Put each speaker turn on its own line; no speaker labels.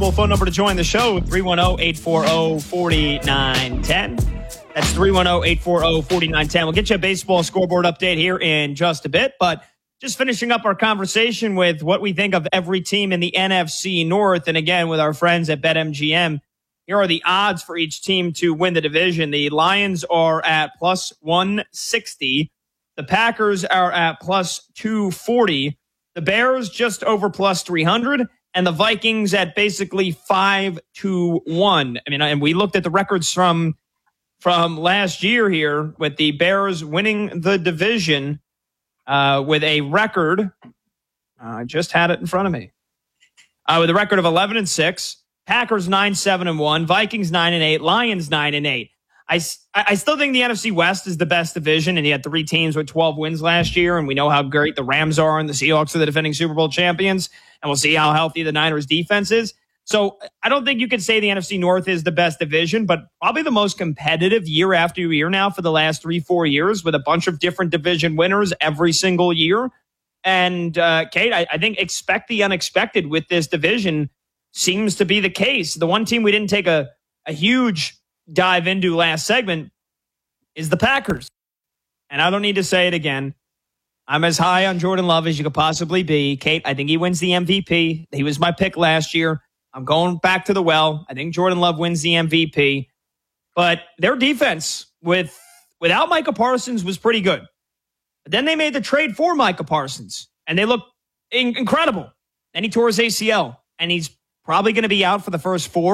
Phone number to join the show, 310-840-4910. That's 310-840-4910. We'll get you a baseball scoreboard update here in just a bit, but just finishing up our conversation with what we think of every team in the NFC North. And again, with our friends at BetMGM, here are the odds for each team to win the division. The Lions are at plus 160. The Packers are at plus 240. The Bears just over plus 300. And the Vikings at basically 5-1. I mean, and we looked at the records from last year here with the Bears winning the division with a record. I just had it in front of me. With a record of 11-6, Packers 9-7-1, Vikings 9-8, Lions 9-8. I still think the NFC West is the best division, and you had 3 teams with 12 wins last year, and we know how great the Rams are, and the Seahawks are the defending Super Bowl champions, and we'll see how healthy the Niners defense is. So I don't think you could say the NFC North is the best division, but probably the most competitive year after year now for the last 3-4 years, with a bunch of different division winners every single year. And Kate, I think expect the unexpected with this division seems to be the case. The one team we didn't take a huge dive into last segment is the Packers. And I don't need to say it again. I'm as high on Jordan Love as you could possibly be. Kate, I think he wins the MVP. He was my pick last year. I'm going back to the well. I think Jordan Love wins the MVP. But their defense without Micah Parsons was pretty good. But then they made the trade for Micah Parsons, and they look incredible. And he tore his ACL, and he's probably going to be out for the first 4